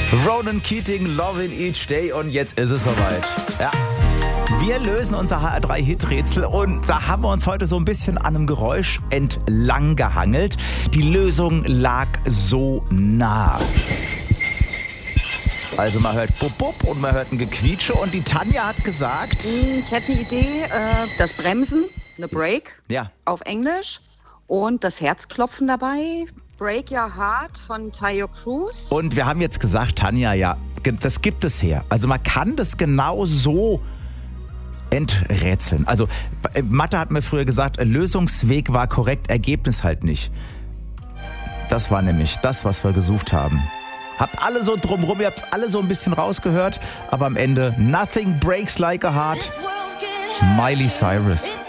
Ronan Keating, Lovin' Each Day, und jetzt ist es soweit. Ja. Wir lösen unser HR3-Hit-Rätsel und da haben wir uns heute so ein bisschen an einem Geräusch entlang gehangelt. Die Lösung lag so nah. Also man hört Bub Bub und man hört ein Gequietsche und die Tanja hat gesagt... Ich hätte eine Idee, das Bremsen, eine Break auf Englisch und das Herzklopfen dabei. Break Your Heart von Tayo Cruz. Und wir haben jetzt gesagt, Tanja, ja, das gibt es her. Also man kann das genau so enträtseln. Also Mathe hat mir früher gesagt, Lösungsweg war korrekt, Ergebnis halt nicht. Das war nämlich das, was wir gesucht haben. Habt alle so drumrum, ihr habt alle so ein bisschen rausgehört, aber am Ende Nothing Breaks Like a Heart. Miley Cyrus.